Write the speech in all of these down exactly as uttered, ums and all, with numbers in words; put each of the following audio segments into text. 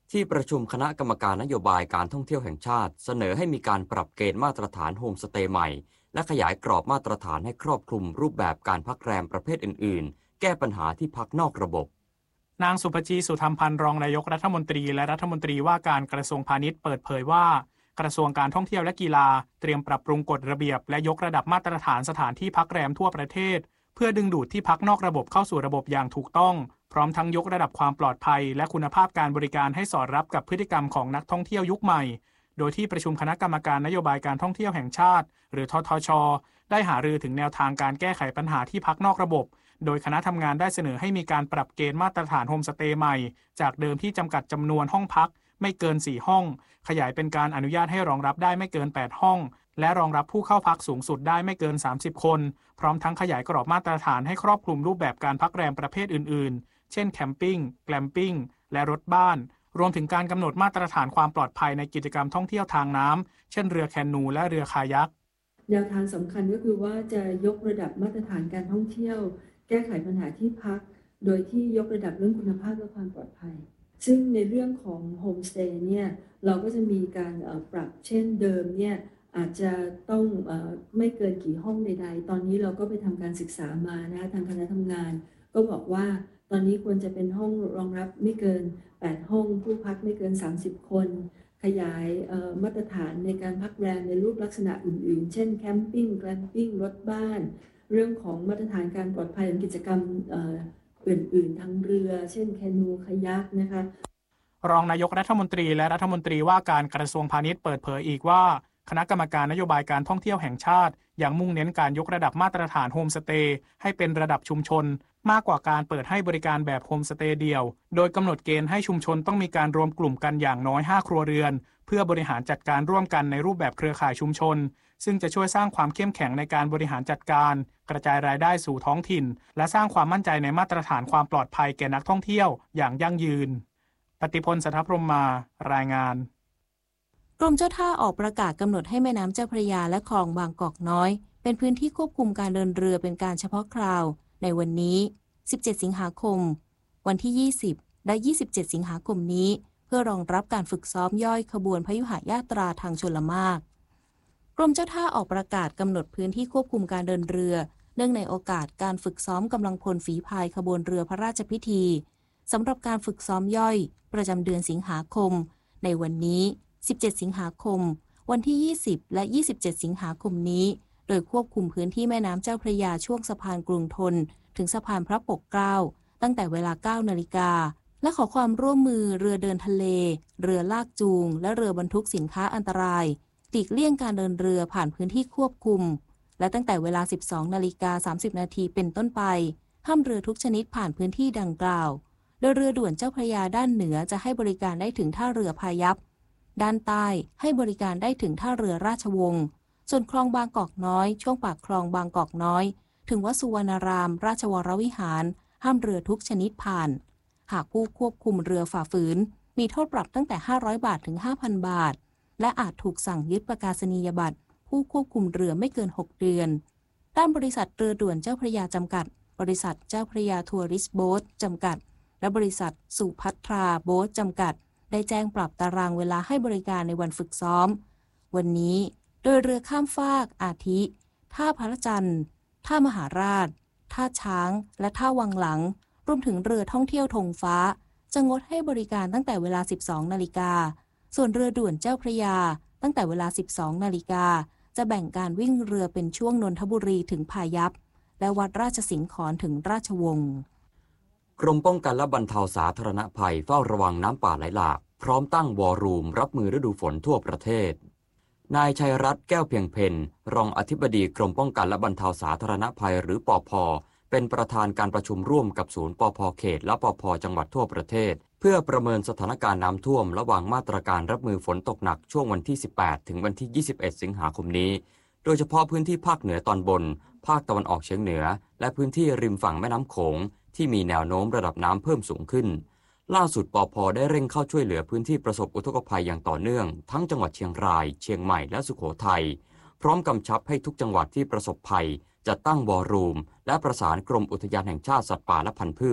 ที่ประชุมคณะกรรมการนโยบายการท่องเที่ยวแห่งชาติเสนอให้มีการปรับเกณฑ์มาตรฐานโฮมสเตย์ใหม่และขยายกรอบมาตรฐานให้ครอบคลุมรูปแบบการพักแรมประเภทอื่นๆแก้ปัญหาที่พักนอกระบบนางสุภจีสุธรรมพันธ์รองนายกรัฐมนตรีและรัฐมนตรีว่าการกระทรวงพาณิชย์เปิดเผยว่ากระทรวงการท่องเที่ยวและกีฬาเตรียมปรับปรุงกฎระเบียบและยกระดับมาตรฐานสถานที่พักแรมทั่วประเทศเพื่อดึงดูดที่พักนอกระบบเข้าสู่ระบบอย่างถูกต้องพร้อมทั้งยกระดับความปลอดภัยและคุณภาพการบริการให้สอดรับกับพฤติกรรมของนักท่องเที่ยวยุคใหม่โดยที่ประชุมคณะกรรมการนโยบายการท่องเที่ยวแห่งชาติหรือททช.ได้หารือถึงแนวทางการแก้ไขปัญหาที่พักนอกระบบโดยคณะทำงานได้เสนอให้มีการปรับเกณฑ์มาตรฐานโฮมสเตย์ใหม่จากเดิมที่จำกัดจำนวนห้องพักไม่เกินสี่ห้องขยายเป็นการอนุญาตให้รองรับได้ไม่เกินแปดห้องและรองรับผู้เข้าพักสูงสุดได้ไม่เกินสามสิบคนพร้อมทั้งขยายกรอบมาตรฐานให้ครอบคลุมรูปแบบการพักแรมประเภทอื่นๆเช่นแคมปิ้งแกลมปิ้งและรถบ้านรวมถึงการกำหนดมาตรฐานความปลอดภัยในกิจกรรมท่องเที่ยวทางน้ำเช่นเรือแคนูและเรือคายัคแนวทางสำคัญก็คือว่าจะยกระดับมาตรฐานการท่องเที่ยวแก้ไขปัญหาที่พักโดยที่ยกระดับเรื่องคุณภาพและความปลอดภัยซึ่งในเรื่องของโฮมสเตย์เนี่ยเราก็จะมีการปรับเช่นเดิมเนี่ยอาจจะต้องเอ่อไม่เกินกี่ห้องใดๆตอนนี้เราก็ไปทำการศึกษามานะคะทางคณะทำงานก็บอกว่าตอนนี้ควรจะเป็นห้องรองรับไม่เกินแปดห้องผู้พักไม่เกินสามสิบคนขยายมาตรฐานในการพักแรมในรูปลักษณะอื่นๆเช่นแคมปิ้งแกลมปิ้งรถบ้านเรื่องของมาตรฐานการปลอดภัยของกิจกรรมอื่นๆทางเรือเช่นแคนูคายัคนะคะรองนายกรัฐมนตรีและรัฐมนตรีว่าการกระทรวงพาณิชย์เปิดเผยอีกว่าคณะกรรมการนโยบายการท่องเที่ยวแห่งชาติยังมุ่งเน้นการยกระดับมาตรฐานโฮมสเตย์ให้เป็นระดับชุมชนมากกว่าการเปิดให้บริการแบบโฮมสเตย์เดี่ยวโดยกำหนดเกณฑ์ให้ชุมชนต้องมีการรวมกลุ่มกันอย่างน้อยห้าครัวเรือนเพื่อบริหารจัดการร่วมกันในรูปแบบเครือข่ายชุมชนซึ่งจะช่วยสร้างความเข้มแข็งในการบริหารจัดการกระจายรายได้สู่ท้องถิ่นและสร้างความมั่นใจในมาตรฐานความปลอดภัยแก่นักท่องเที่ยวอย่างยั่งยืนปฏิพล สัทธพรหมมารายงานกรมเจ้าท่าออกประกาศกำหนดให้แม่น้ำเจ้าพระยาและคลองบางกอกน้อยเป็นพื้นที่ควบคุมการเดินเรือเป็นการเฉพาะคราวในวันนี้สิบเจ็ดสิงหาคมวันที่ยี่สิบและยี่สิบเจ็ดสิงหาคมนี้เพื่อรองรับการฝึกซ้อมย่อยขบวนพยุหญาตราทางชลมารกรมเจ้าท่าออกประกาศกำหนดพื้นที่ควบคุมการเดินเรือเนื่องในโอกาสการฝึกซ้อมกำลังพลฝีพายขบวนเรือพระราชพิธีสำหรับการฝึกซ้อมย่อยประจำเดือนสิงหาคมในวันนี้สิบเจ็ดสิงหาคมวันที่ยี่สิบและยี่สิบเจ็ดสิงหาคมนี้โดยควบคุมพื้นที่แม่น้ำเจ้าพระยาช่วงสะพานกรุงธนถึงสะพานพระปกเกล้าตั้งแต่เวลา เก้านาฬิกาและขอความร่วมมือเรือเดินทะเลเรือลากจูงและเรือบรรทุกสินค้าอันตรายหลีกเลี่ยงการเดินเรือผ่านพื้นที่ควบคุมและตั้งแต่เวลา สิบสองนาฬิกาสามสิบนาทีเป็นต้นไปห้ามเรือทุกชนิดผ่านพื้นที่ดังกล่าวโดยเรือด่วนเจ้าพระยาด้านเหนือจะให้บริการได้ถึงท่าเรือพายัพด้านใต้ให้บริการได้ถึงท่าเรือราชวงศ์ส่วนคลองบางกอกน้อยช่วงปากคลองบางกอกน้อยถึงวัดสุวรรณารามราชวรวิหารห้ามเรือทุกชนิดผ่านหากผู้ควบคุมเรือฝ่าฝืนมีโทษปรับตั้งแต่ห้าร้อยบาทถึง ห้าพัน บาทและอาจถูกสั่งยึดประกาศนียบัตรผู้ควบคุมเรือไม่เกินหกเดือนด้านบริษัทเรือด่วนเจ้าพระยาจำกัดบริษัทเจ้าพระยาทัวริสต์โบ๊ทจำกัดและบริษัทสุภัทราโบ๊ทจำกัดได้แจ้งปรับตารางเวลาให้บริการในวันฝึกซ้อมวันนี้โดยเรือข้ามฟากอาทิท่าพระจันทร์ท่ามหาราชท่าช้างและท่าวังหลังรวมถึงเรือท่องเที่ยวธงฟ้าจะงดให้บริการตั้งแต่เวลา สิบสองนาฬิกาส่วนเรือด่วนเจ้าพระยาตั้งแต่เวลา สิบสองนาฬิกาจะแบ่งการวิ่งเรือเป็นช่วงนนทบุรีถึงพายัพและวัดราชสิงห์ขอนถึงราชวงศ์กรมป้องกันและบรรเทาสาธารณภัยเฝ้าระวังน้ำป่าไหลหลากพร้อมตั้งวอรูมรับมือฤดูฝนทั่วประเทศนายชัยรัตน์แก้วเพียงเพ็ญรองอธิบดีกรมป้องกันและบรรเทาสาธารณภัยหรือปภ.เป็นประธานการประชุมร่วมกับศูนย์ปภ.เขตและปภ.จังหวัดทั่วประเทศเพื่อประเมินสถานการณ์น้ำท่วมและวางมาตรการรับมือฝนตกหนักช่วงวันที่สิบแปดถึงวันที่ยี่สิบเอ็ดสิงหาคมนี้โดยเฉพาะพื้นที่ภาคเหนือตอนบนภาคตะวันออกเฉียงเหนือและพื้นที่ริมฝั่งแม่น้ำโขงที่มีแนวโน้มระดับน้ำเพิ่มสูงขึ้นล่าสุดปภ.ได้เร่งเข้าช่วยเหลือพื้นที่ประสบอุทกภัยอย่างต่อเนื่องทั้งจังหวัดเชียงรายเชียงใหม่และสุโขทัยพร้อมกำชับให้ทุกจังหวัดที่ประสบภัยจัดตั้งวอรูมและประสานกรมอุทยานแห่งชาติสัตว์ป่าและพันธุ์พืช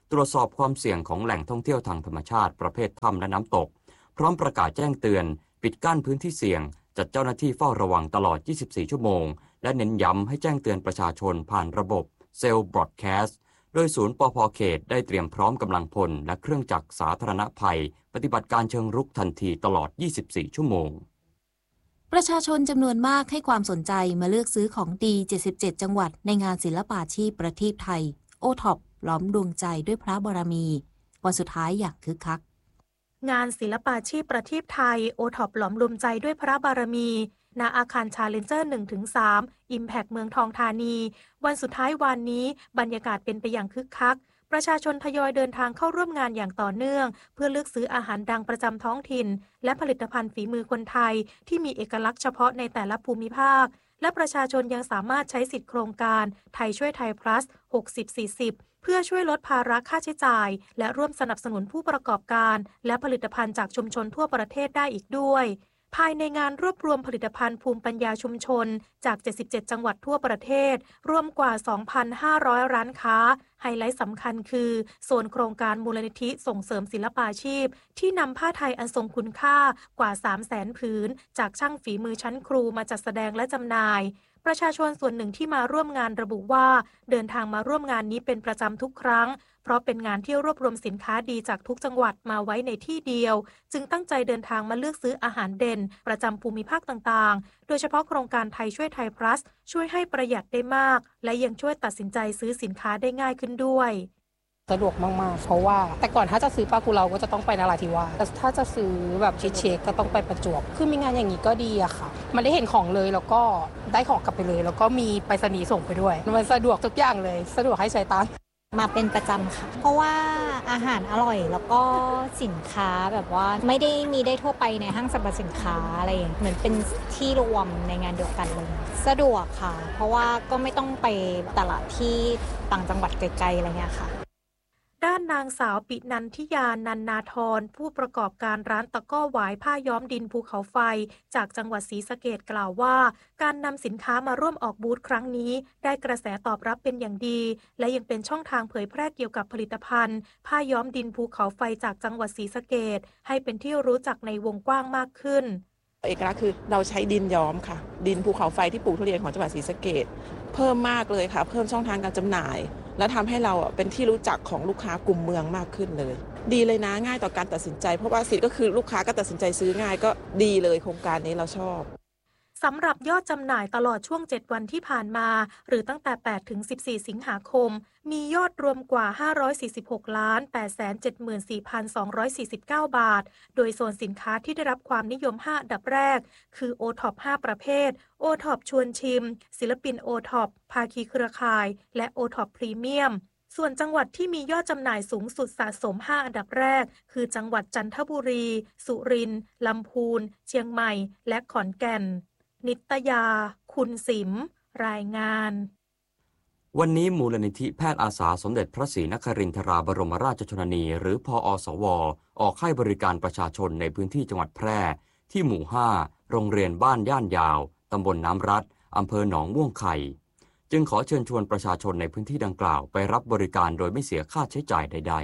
ตรวจสอบความเสี่ยงของแหล่งท่องเที่ยวทางธรรมชาติประเภทถ้ำและน้ำตกพร้อมประกาศแจ้งเตือนปิดกั้นพื้นที่เสี่ยงจัดเจ้าหน้าที่เฝ้าระวังตลอดยี่สิบสี่ชั่วโมงและเน้นย้ำให้แจ้งเตือนประชาชนผ่านระบบเซลล์บรอดแคสต์โดยศูนย์ปภ.เขตได้เตรียมพร้อมกำลังพลและเครื่องจักรสาธารณภัยปฏิบัติการเชิงรุกทันทีตลอดยี่สิบสี่ชั่วโมงประชาชนจำนวนมากให้ความสนใจมาเลือกซื้อของดีเจ็ดสิบเจ็ดจังหวัดในงานศิลปาชีพประทีปไทยโอท็อปล้อมดวงใจด้วยพระบารมีวันสุดท้ายอย่างคึกคักงานศิลปาชีพประทีปไทยโอท็อปหลอมรวมใจด้วยพระบารมีณอาคารชาเลนเจอร์ หนึ่งถึงสาม Impact เมืองทองธานีวันสุดท้ายวันนี้บรรยากาศเป็นไปอย่างคึกคักประชาชนทยอยเดินทางเข้าร่วมงานอย่างต่อเนื่องเพื่อเลือกซื้ออาหารดังประจำท้องถิ่นและผลิตภัณฑ์ฝีมือคนไทยที่มีเอกลักษณ์เฉพาะในแต่ละภูมิภาคและประชาชนยังสามารถใช้สิทธิโครงการไทยช่วยไทย plus หกสิบ สี่สิบ เพื่อช่วยลดภาระค่าใช้จ่ายและร่วมสนับสนุนผู้ประกอบการและผลิตภัณฑ์จากชุมชนทั่วประเทศได้อีกด้วยภายในงานรวบรวมผลิตภัณฑ์ภูมิปัญญาชุมชนจากเจ็ดสิบเจ็ดจังหวัดทั่วประเทศรวมกว่า สองพันห้าร้อย ร้านค้าไฮไลท์สำคัญคือโซนโครงการมูลนิธิส่งเสริมศิลปาชีพที่นำผ้าไทยอันทรงคุณค่ากว่า สามแสน ผืนจากช่างฝีมือชั้นครูมาจัดแสดงและจำหน่ายประชาชนส่วนหนึ่งที่มาร่วมงานระบุว่าเดินทางมาร่วมงานนี้เป็นประจำทุกครั้งเพราะเป็นงานที่รวบรวมสินค้าดีจากทุกจังหวัดมาไว้ในที่เดียวจึงตั้งใจเดินทางมาเลือกซื้ออาหารเด่นประจำภูมิภาคต่างๆโดยเฉพาะโครงการไทยช่วยไทย plus ช่วยให้ประหยัดได้มากและยังช่วยตัดสินใจซื้อสินค้าได้ง่ายขึ้นด้วยสะดวกมากๆเพราะว่าแต่ก่อนถ้าจะซื้อปลากุเลาก็จะต้องไปนราธิวาสแต่ถ้าจะซื้อแบบชิเชคก็ต้องไปประจวบคือมีงานอย่างนี้ก็ดีอะค่ะมันได้เห็นของเลยแล้วก็ได้ของกลับไปเลยแล้วก็มีไปรษณีย์ส่งไปด้วยมันสะดวกทุกอย่างเลยสะดวกให้ใช้ตังค์มาเป็นประจำค่ะเพราะว่าอาหารอร่อยแล้วก็สินค้าแบบว่าไม่ได้มีได้ทั่วไปในห้างสรรพสินค้าอะไรอย่างเหมือนเป็นที่รวมในงานเดียวกันเลยสะดวกค่ะเพราะว่าก็ไม่ต้องไปตลาดที่ต่างจังหวัดไกลๆอะไรเงี้ยค่ะด้านนางสาวปินันทิยานันนาธรผู้ประกอบการร้านตะก้อหวายผ้าย้อมดินภูเขาไฟจากจังหวัดศรีสะเกษกล่าวว่าการนำสินค้ามาร่วมออกบูธครั้งนี้ได้กระแสตอบรับเป็นอย่างดีและยังเป็นช่องทางเผยแพร่เกี่ยวกับผลิตภัณฑ์ผ้าย้อมดินภูเขาไฟจากจังหวัดศรีสะเกษให้เป็นที่รู้จักในวงกว้างมากขึ้นเอกลักษณ์คือเราใช้ดินย้อมค่ะดินภูเขาไฟที่ปลูกทุเรียนของจังหวัดศรีสะเกษเพิ่มมากเลยค่ะเพิ่มช่องทางการจำหน่ายและทำให้เราเป็นที่รู้จักของลูกค้ากลุ่มเมืองมากขึ้นเลยดีเลยนะง่ายต่อการตัดสินใจเพราะว่าสิทธิ์ก็คือลูกค้าก็ตัดสินใจซื้อง่ายก็ดีเลยโครงการนี้เราชอบสำหรับยอดจำหน่ายตลอดช่วงเจ็ดวันที่ผ่านมาหรือตั้งแต่แปดถึงสิบสี่สิงหาคมมียอดรวมกว่าห้าร้อยสี่สิบหกล้าน แปดแสนเจ็ดหมื่นสี่พันสองร้อยสี่สิบเก้า บาทโดยโซนสินค้าที่ได้รับความนิยมห้าอันดับแรกคือ โอ ท็อป ห้า ประเภท โอ ท็อป ชวนชิมศิลปิน โอ ท็อป ภาคีเครือข่ายและ โอ ท็อป พรีเมียมส่วนจังหวัดที่มียอดจำหน่ายสูงสุดสะสมห้าอันดับแรกคือจังหวัดจันทบุรีสุรินทร์ลำพูนเชียงใหม่และขอนแก่นนิตยาคุณสิมรายงานวันนี้มูลนิธิแพทย์อาสาสมเด็จพระศรีนครินทราบรมราชชนนีหรือพอสวออกให้บริการประชาชนในพื้นที่จังหวัดแพร่ที่หมู่ห้าโรงเรียนบ้านย่านยาวตำบลน้ำรัดอำเภอหนองม่วงไข่จึงขอเชิญชวนประชาชนในพื้นที่ดังกล่าวไปรับบริการโดยไม่เสียค่าใช้จ่ายใด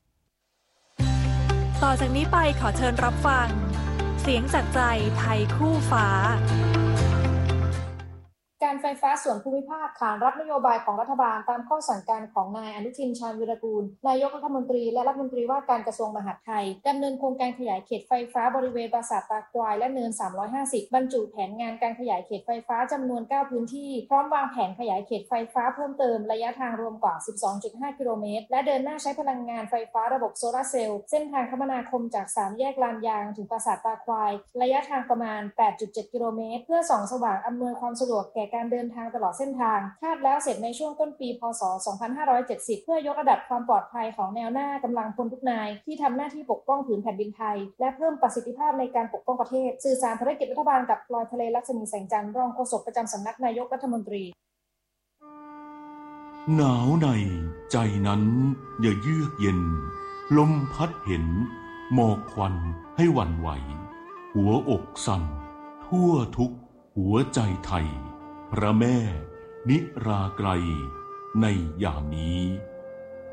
ๆต่อจากนี้ไปขอเชิญรับฟังเสียงจากใจไทยคู่ฟ้าการไฟฟ้าส่วนภูมิภาคขานรับนโยบายของรัฐบาลตามข้อสั่งการของนายอนุทินชาญวิรากูลนายกรัฐมนตรีและรัฐมนตรีว่าการกระทรวงมหาดไทยดำเนินโครงการขยายเขตไฟฟ้าบริเวณปราสาทตาควายและเนินสามร้อยห้าสิบบรรจุแผนงานการขยายเขตไฟฟ้าจำนวนเก้าพื้นที่พร้อมวางแผนขยายเขตไฟฟ้าเพิ่มเติมระยะทางรวมกว่า สิบสองจุดห้า กิโลเมตรและเดินหน้าใช้พลังงานไฟฟ้าระบบโซลาร์เซลล์เส้นทางคมนาคมจากสามแยกลานยางถึงปราสาทตาควายระยะทางประมาณ แปดจุดเจ็ด กิโลเมตรเพื่อส่องสว่างอำนวยความสะดวกแก่การเดินทางตลอดเส้นทางคาดแล้วเสร็จในช่วงต้นปีพ.ศ. สองพันห้าร้อยเจ็ดสิบเพื่อยกระดับความปลอดภัยของแนวหน้ากำลังพลทุกนายที่ทำหน้าที่ปกป้องผืนแผ่นดินไทยและเพิ่มประสิทธิภาพในการปกป้องประเทศสื่อสารภารกิจรัฐบาลกับพลอยทะเลลักษมีแสงจันทร์รองโฆษกประจำสำนักนายกรัฐมนตรีหนาวในใจนั้นอย่าเยือกเย็นลมพัดเห็นหมอกควันให้หวั่นไหวหัวอกสั่นทั่วทุกหัวใจไทยพระแม่นิราไกรในยามนี้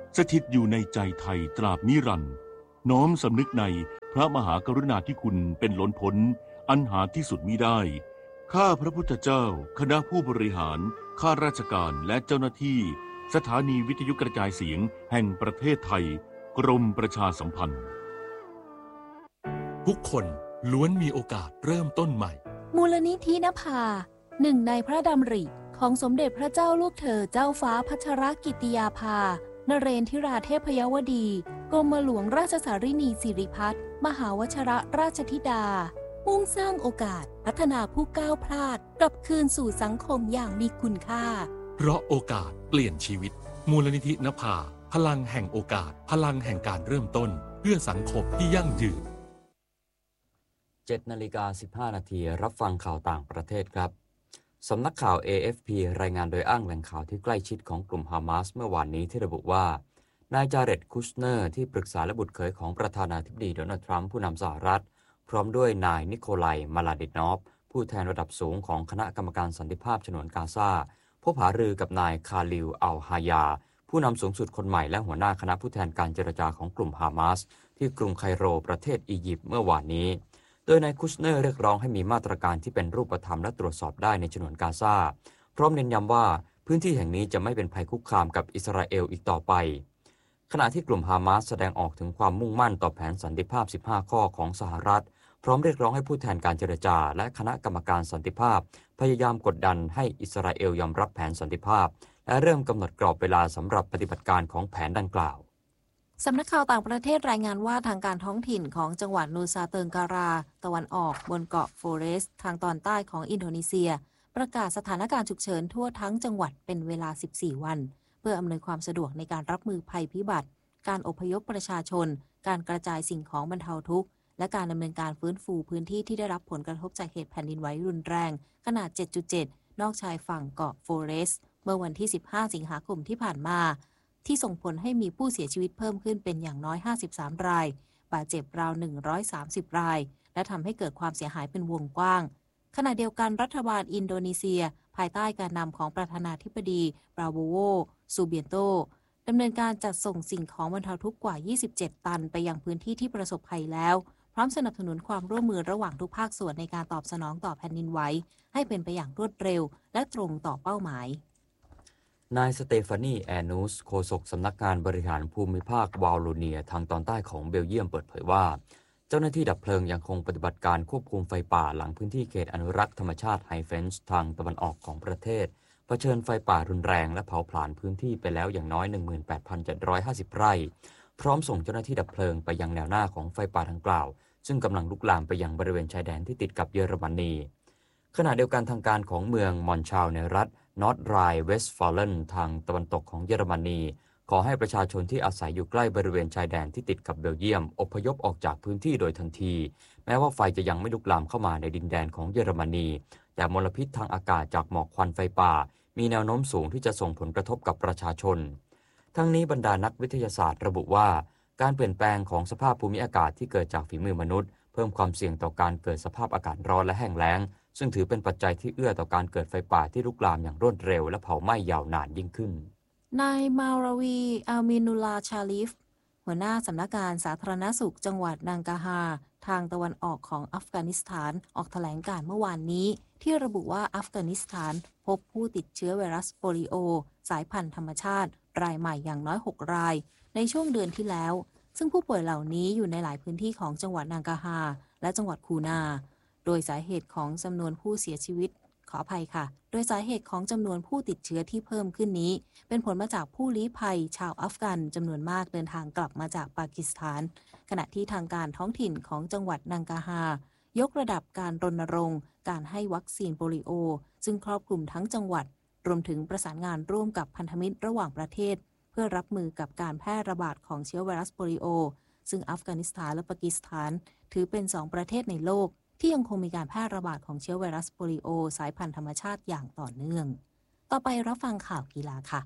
สถิตอยู่ในใจไทยตราบนิรันดร์น้อมสำนึกในพระมหากรุณาธิคุณเป็นล้นพ้นอันหาที่สุดมิได้ข้าพระพุทธเจ้าคณะผู้บริหารข้าราชการและเจ้าหน้าที่สถานีวิทยุกระจายเสียงแห่งประเทศไทยกรมประชาสัมพันธ์ทุกคนล้วนมีโอกาสเริ่มต้นใหม่มูลนิธินภาหนึ่งในพระดำริของสมเด็จพระเจ้าลูกเธอเจ้าฟ้าพัชรกิติยาภานเรนทิราเทพยวดีกรมหลวงราชสารินีสิริพัฒน์มหาวชรราชธิดามุ่งสร้างโอกาสพัฒนาผู้ก้าวพลาดกลับคืนสู่สังคมอย่างมีคุณค่าเพราะโอกาสเปลี่ยนชีวิตมูลนิธินภาพลังแห่งโอกาสพลังแห่งการเริ่มต้นเพื่อสังคมที่ยั่งยืนเจ็ดนาฬิกาสิบห้านาทีรับฟังข่าวต่างประเทศครับสำนักข่าว เอ เอฟ พี รายงานโดยอ้างแหล่งข่าวที่ใกล้ชิดของกลุ่มฮามาสเมื่อวานนี้ที่ระบุว่านายจาเร็ด คุชเนอร์ที่ปรึกษาและบุตรเขยของประธานาธิบดีโดนัลด์ทรัมป์ผู้นำสหรัฐพร้อมด้วยนายนิโคลัย มาลาดินอฟผู้แทนระดับสูงของคณะกรรมการสันติภาพฉนวนกาซาพบหารือกับนายคาลิล อัลฮายาผู้นำสูงสุดคนใหม่และหัวหน้าคณะผู้แทนการเจรจาของกลุ่มฮามาสที่กรุงไคโรประเทศอียิปต์เมื่อวานนี้โดยนายคุชเนอร์เรียกร้องให้มีมาตรการที่เป็นรูปธรรมและตรวจสอบได้ในฉนวนกาซาพร้อมเน้นย้ำว่าพื้นที่แห่งนี้จะไม่เป็นภัยคุกคามกับอิสราเอลอีกต่อไปขณะที่กลุ่มฮามาสแสดงออกถึงความมุ่งมั่นต่อแผนสันติภาพสิบห้าข้อของสหรัฐพร้อมเรียกร้องให้ผู้แทนการเจรจาและคณะกรรมการสันติภาพพยายามกดดันให้อิสราเอลยอมรับแผนสันติภาพและเริ่มกำหนดกรอบเวลาสำหรับปฏิบัติการของแผนดังกล่าวสำนักข่าวต่างประเทศรายงานว่าทางการท้องถิ่นของจังหวัดนูซาเติงการาตะวันออกบนเกาะโฟเรสทางตอนใต้ของอินโดนีเซียประกาศสถานการณ์ฉุกเฉินทั่วทั้งจังหวัดเป็นเวลาสิบสี่วันเพื่ออำนวยความสะดวกในการรับมือภัยพิบัติการอพยพประชาชนการกระจายสิ่งของบรรเทาทุกข์และการดำเนินการฟื้นฟูพื้นที่ที่ได้รับผลกระทบจากเหตุแผ่นดินไหวรุนแรงขนาด เจ็ดจุดเจ็ด นอกชายฝั่งเกาะโฟเรสเมื่อวันที่สิบห้าสิงหาคมที่ผ่านมาที่ส่งผลให้มีผู้เสียชีวิตเพิ่มขึ้นเป็นอย่างน้อยห้าสิบสามรายบาดเจ็บราวหนึ่งร้อยสามสิบรายและทำให้เกิดความเสียหายเป็นวงกว้างขณะเดียวกันรัฐบาลอินโดนีเซียภายใต้การนำของประธานาธิบดีปราโบโว ซูเบียนโตดำเนินการจัดส่งสิ่งของบรรเทาทุกข์กว่ายี่สิบเจ็ดตันไปยังพื้นที่ที่ประสบภัยแล้วพร้อมสนับสนุนความร่วมมือระหว่างทุกภาคส่วนในการตอบสนองต่อแผ่นดินไหวให้เป็นไปอย่างรวดเร็วและตรงต่อเป้าหมายนายสเตฟานี แอนูสโฆษกสำนักงานบริหารภูมิภาควาลโลเนียทางตอนใต้ของเบลเยียมเปิดเผยว่าเจ้าหน้าที่ดับเพลิงยังคงปฏิบัติการควบคุมไฟป่าหลังพื้นที่เขตอนุรักษ์ธรรมชาติไฮเฟนส์ทางตะวันออกของประเทศเผชิญไฟป่ารุนแรงและเผาผลาญพื้นที่ไปแล้วอย่างน้อย หนึ่งหมื่นแปดพันเจ็ดร้อยห้าสิบ ไร่พร้อมส่งเจ้าหน้าที่ดับเพลิงไปยังแนวหน้าของไฟป่าดังกล่าวซึ่งกำลังลุกลามไปยังบริเวณชายแดนที่ติดกับเยอรมนีขณะเดียวกันทางการของเมืองมอนชาวในรัฐนอร์ทไรน์เวสต์ฟาเลนทางตะวันตกของเยอรมนีขอให้ประชาชนที่อาศัยอยู่ใกล้บริเวณชายแดนที่ติดกับเบลเยียมอพยพออกจากพื้นที่โดยทันทีแม้ว่าไฟจะยังไม่ลุกลามเข้ามาในดินแดนของเยอรมนีแต่มลพิษทางอากาศจากหมอกควันไฟป่ามีแนวโน้มสูงที่จะส่งผลกระทบกับประชาชนทั้งนี้บรรดานักวิทยาศาสตร์ระบุว่าการเปลี่ยนแปลงของสภาพภูมิอากาศที่เกิดจากฝีมือมนุษย์เพิ่มความเสี่ยงต่อการเกิดสภาพอากาศร้อนและแห้งแล้งซึ่งถือเป็นปัจจัยที่เอื้อต่อการเกิดไฟป่าที่ลุกลามอย่างรวดเร็วและเผาไหม้ยาวนานยิ่งขึ้นนายมาราวี อัลมินุลลาชาลิฟหัวหน้าสำนักงานสาธารณสุขจังหวัดนังกาฮาทางตะวันออกของอัฟกานิสถานออกแถลงการเมื่อวานนี้ที่ระบุว่าอัฟกานิสถานพบผู้ติดเชื้อไวรัสโปลิโอสายพันธุ์ธรรมชาติรายใหม่อย่างน้อยหกรายในช่วงเดือนที่แล้วซึ่งผู้ป่วยเหล่านี้อยู่ในหลายพื้นที่ของจังหวัดนังกาฮาและจังหวัดคูนาโดยสาเหตุของจำนวนผู้เสียชีวิตขออภัยค่ะโดยสาเหตุของจำนวนผู้ติดเชื้อที่เพิ่มขึ้นนี้เป็นผลมาจากผู้ลี้ภัยชาวอัฟกันจำนวนมากเดินทางกลับมาจากปากีสถานขณะที่ทางการท้องถิ่นของจังหวัดนังกาฮายกระดับการรณรงค์การให้วัคซีนโปลิโอซึ่งครอบคลุมทั้งจังหวัดรวมถึงประสานงานร่วมกับพันธมิตรระหว่างประเทศเพื่อรับมือกับการแพร่ระบาดของเชื้อไวรัสโปลิโอซึ่งอัฟกานิสถานและปากีสถานถือเป็นสองประเทศในโลกที่ยังคงมีการแพร่ระบาดของเชื้อไวรัสโปลิโอสายพันธุ์ธรรมชาติอย่างต่อเนื่องต่อไปรับฟังข่าวกีฬาค่ะ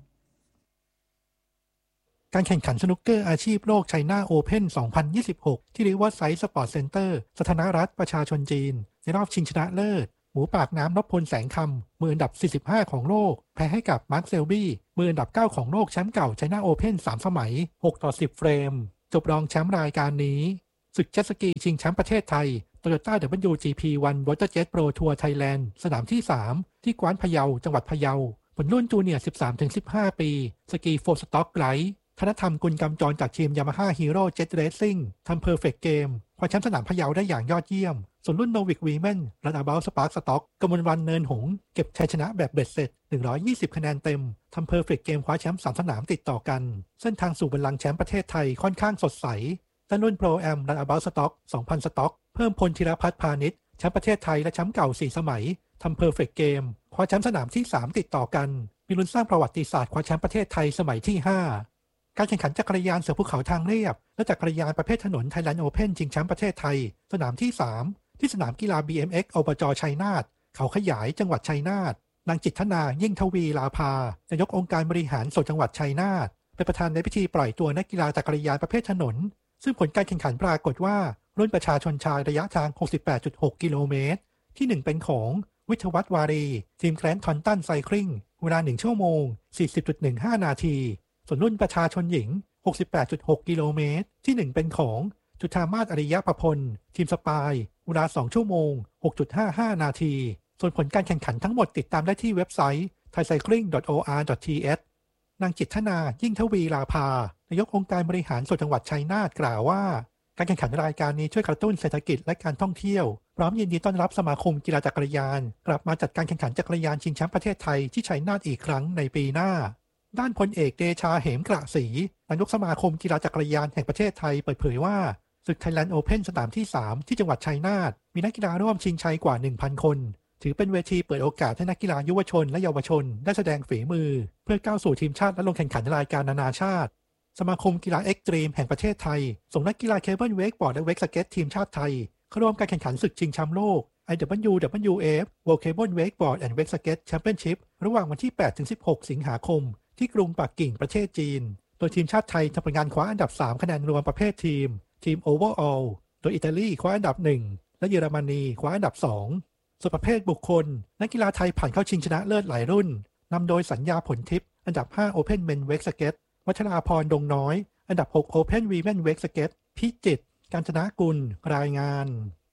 การแข่งขันสนุกเกอร์อาชีพโลกไชน่าโอเพ่นสองพันยี่สิบหกที่ริเวอร์ไซด์สปอร์ตเซ็นเตอร์สาธารณรัฐประชาชนจีนในรอบชิงชนะเลิศหมูปากน้ำนพพลแสงคำมืออันดับสี่สิบห้าของโลกแพ้ให้กับมาร์คเซลบี้มืออันดับเก้าของโลกแชมป์เก่าไชน่าโอเพ่นสามสมัยหกต่อสิบเฟรมจบรองแชมป์รายการนี้ศึกเจ็ตสกีชิงแชมป์ประเทศไทย Toyota ดับเบิลยู จี พี วัน Waterjet Pro Tour Thailand สนามที่สามที่กวานพะเยาจังหวัดพะเยาผลรุ่นจูเนียร์ สิบสามถึงสิบห้า ปีสกีโฟร์สต็อกไลท์ธนธรรมกุลกำจรจากทีม Yamaha Hero Jet Racing ทำ Perfect Game คว้าแชมป์สนามพะเยาได้อย่างยอดเยี่ยมส่วนรุ่น Novik Women รัน About Spark Stock กมลวรรณเนินหงส์เก็บชัยชนะแบบเบ็ดเสร็จหนึ่งร้อยยี่สิบคะแนนเต็มทำ Perfect Game คว้าแชมป์สามสนามติดต่อกันเส้นทางสู่บัลลังก์แชมป์ประเทศไทยค่อนข้างสดใสด้านรุ่น Pro Am รัน About Stock สองพัน สต็อกเพิ่มพลธีรพัฒน์พาณิชย์แชมป์ประเทศไทยและแชมป์เก่าสี่สมัยทำ Perfect Game คว้าแชมป์สนามที่สามติดต่อกันมีลุ้นสร้างประวัติศาสตร์คว้าแชมป์ประเทศไทยสมัยที่ห้าการแข่งขันจักรยานเสือภูเขาทางเรียบและจักรยานประเภทถนน Thailand Open ชิงแชมป์ประเทศไทยสนามที่สามที่สนามกีฬา บี เอ็ม เอ็กซ์ อบจ.ชัยนาทเขาขยายจังหวัดชัยนาทนางจิตรนายิ่งทวีลาภานายกองค์การบริหารส่วนจังหวัดชัยนาทเป็นประธานในพิธีปล่อยตัวนักกีฬาจักรยานประเภทถนนซึ่งผลการแข่งขันปรากฏว่ารุ่นประชาชนชายระยะทาง หกสิบแปดจุดหก กิโลเมตรที่หนึ่งเป็นของวิทยวัฒน์วารีทีมแกรนด์ทอนตันไซคลิงเวลาหนึ่งชั่วโมง สี่สิบจุดหนึ่งห้า นาทีส่วนรุ่นประชาชนหญิง หกสิบแปดจุดหก กิโลเมตรที่หนึ่งเป็นของจุฑามาศอริยประพลทีมสปายเวลาสองชั่วโมง หกจุดห้าห้า นาทีส่วนผลการแข่งขันทั้งหมดติดตามได้ที่เว็บไซต์ ไทยไซคลิง ดอท โอ อาร์ ดอท ที เอช นางจิตรนายิ่งทวีลาภานายกองค์การบริหารส่วนจังหวัดชัยนาทกล่าวว่าการแข่งขันรายการนี้ช่วยกระตุ้นเศรษฐกิจและการท่องเที่ยวพร้อมยินดีต้อนรับสมาคมกีฬาจักรยานกลับมาจัดการแข่งขันจักรยานชิงแชมป์ประเทศไทยที่ชัยนาทอีกครั้งในปีหน้าด้านพลเอกเดชาเหมกระศรีนายกสมาคมกีฬาจักรยานแห่งประเทศไทยเปิดเผยว่าศึก Thailand Open สนามที่สามที่จังหวัดชัยนาทมีนักกีฬาร่วมชิงชัยกว่า หนึ่งพัน คนถือเป็นเวทีเปิดโอกาสให้นักกีฬายุวชนและเยาวชนได้แสดงฝีมือเพื่อก้าวสู่ทีมชาติและลงแข่งขันรายการนานาชาติสมาคมกีฬาเอ็กซ์ตรีมแห่งประเทศไทยส่งนักกีฬาเคเบิลเวกบอร์ดและเวกสเก็ตทีมชาติไทยเข้าร่วมการแข่งขันศึกชิงแชมป์โลก ไอ ดับเบิลยู ดับเบิลยู เอฟ World Cable Wakeboard and Wake Skate Championship ระหว่างวันที่ แปดถึงสิบหก สิงหาคมที่กรุงปักกิ่งประเทศจีนโดยทีมชาติไทยทำผลงานคว้าอันดับสามคะแนนรวมประเภททีมทีม Overall โดยอิตาลีคว้าอันดับหนึ่งและเยอรมนีคว้าอันดับสองส่วนประเภทบุคคลนักกีฬาไทยผ่านเข้าชิงชนะเลิศหลายรุ่นนำโดยสัญญาผลทิพย์อันดับห้า Open Men Wake Skate วัชราพรดงน้อยอันดับหก Open Women Wake Skate พิจิตรกาญจนกุลรายงาน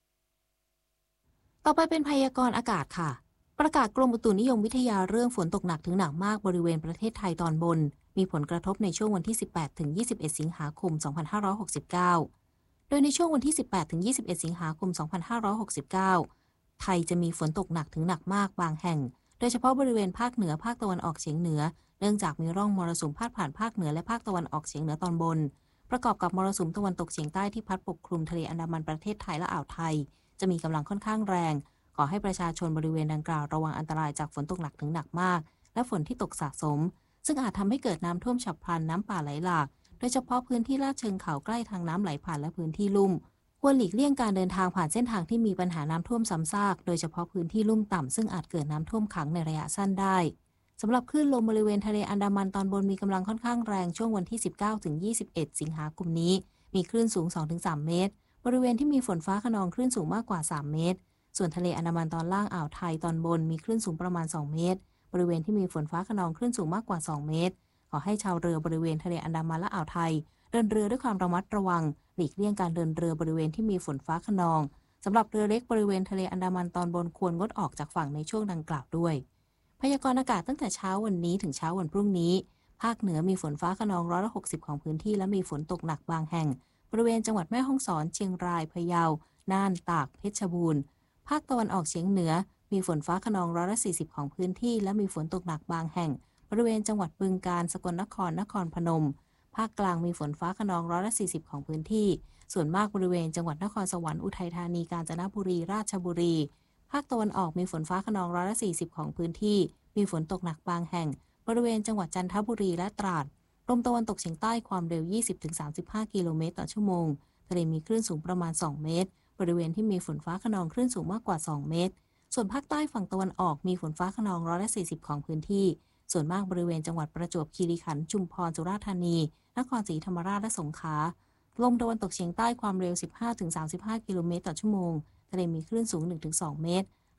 ต่อไปเป็นพยากรณ์อากาศค่ะประกาศกรมอุตุนิยมวิทยาเรื่องฝนตกหนักถึงหนักมากบริเวณประเทศไทยตอนบนมีผลกระทบในช่วงวันที่สิบแปดถึงยี่สิบเอ็ดสิงหาคมสองพันห้าร้อยหกสิบเก้าโดยในช่วงวันที่สิบแปดถึงยี่สิบเอ็ดสิงหาคมสองพันห้าร้อยหกสิบเก้าไทยจะมีฝนตกหนักถึงหนักมากบางแห่งโดยเฉพาะบริเวณภาคเหนือภาคตะวันออกเฉียงเหนือเนื่องจากมีร่องมรสุมพาดผ่านภาคเหนือและภาคตะวันออกเฉียงเหนือตอนบนประกอบกับมรสุมตะวันตกเฉียงใต้ที่พัดปกคลุมทะเลอันดามันประเทศไทยและอ่าวไทยจะมีกำลังค่อนข้างแรงขอให้ประชาชนบริเวณดังกล่าวระวังอันตรายจากฝนตกหนักถึงหนักมากและฝนที่ตกสะสมซึ่งอาจทำให้เกิดน้ำท่วมฉับพลันน้ำป่าไหลหลากโดยเฉพาะพื้นที่ลาดเชิงเขาใกล้ทางน้ำไหลผ่านและพื้นที่ลุ่มควรหลีกเลี่ยงการเดินทางผ่านเส้นทางที่มีปัญหาน้ำท่วมซ้ำซากโดยเฉพาะพื้นที่ลุ่มต่ำซึ่งอาจเกิดน้ำท่วมขังในระยะสั้นได้สำหรับคลื่นลมบริเวณทะเลอันดามันตอนบนมีกำลังค่อนข้างแรงช่วงวันที่สิบเก้าถึงยี่สิบเอ็ดสิงหาคมนี้มีคลื่นสูง สองถึงสาม เมตรบริเวณที่มีฝนฟ้าคะนองคลื่นสูงมากกว่าสามเมตรส่วนทะเลอันดามันตอนล่างอ่าวไทยตอนบนมีคลื่นสูงประมาณสองเมตรบริเวณที่มีฝนฟ้าคะนองคลื่นสูงมากกว่าสองเมตรขอให้ชาวเรือบริเวณทะเลอันดามันและอ่าวไทยเดินเรือด้วยความระมัดระวังหลีกเลี่ยงการเดินเรือบริเวณที่มีฝนฟ้าคะนองสำหรับเรือเล็กบริเวณทะเลอันดามันตอนบนควรงดออกจากฝั่งในช่วงดังกล่าวด้วยพยากรณ์อากาศตั้งแต่เช้าวันนี้ถึงเช้าวันพรุ่งนี้ภาคเหนือมีฝนฟ้าคะนองร้อยละหกสิบของพื้นที่และมีฝนตกหนักบางแห่งบริเวณจังหวัดแม่ฮ่องสอนเชียงรายพะเยาน่านตากเพชรบูรณ์ภาคตะวันออกเฉียงเหนือมีฝนฟ้าคะนองร้อยละสี่สิบของพื้นที่และมีฝนตกหนักบางแห่งบริเวณจังหวัดบึงกาฬสกลนครนครพนมภาคกลางมีฝนฟ้าคะนองร้อยละสี่สิบของพื้นที่ส่วนมากบริเวณจังหวัดนครสวรรค์อุทัยธานีกาญจนบุรีราชบุรีภาคตะวันออกมีฝนฟ้าคะนองร้อยละสี่สิบของพื้นที่มีฝนตกหนักบางแห่งบริเวณจังหวัดจันทบุรีและตราดลมตะวันตกเฉียงใต้ความเร็ว ยี่สิบถึงสามสิบห้า กิโลเมตรต่อชั่วโมงทะเลมีคลื่นสูงประมาณสองเมตรบริเวณที่มีฝนฟ้าคะนองคลื่นสูงมากกว่าสองเมตรส่วนภาคใต้ฝั่งตะวันออกมีฝนฟ้าคะนองร้อยละสี่สิบของพื้นที่ส่วนมากบริเวณจังหวัดประจวบคีรีขันธ์ชุมพรสุราษฎร์ธานีนครศรีธรรมราชและสงขลาลมตะวันตกเฉียงใต้ความเร็ว สิบห้าถึงสามสิบห้า กิโลเมตรต่อชั่วโมงทะเลมีคลื่นสูง หนึ่งถึงสอง เมตร